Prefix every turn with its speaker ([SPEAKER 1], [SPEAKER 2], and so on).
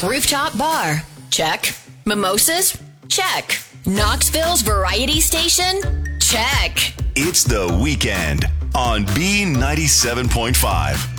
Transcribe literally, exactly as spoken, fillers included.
[SPEAKER 1] Rooftop bar? Check. Mimosas? Check. Knoxville's variety station? Check.
[SPEAKER 2] It's The Weekend on B ninety-seven point five.